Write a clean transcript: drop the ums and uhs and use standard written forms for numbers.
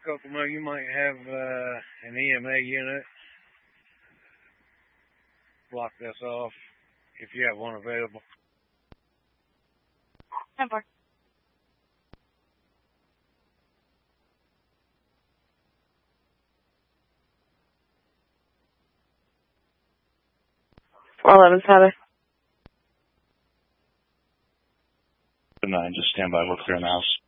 Kokomo, you might have an EMA unit. Block this off if you have one available. 10-4. Tyler. 9, just stand by, look for an house.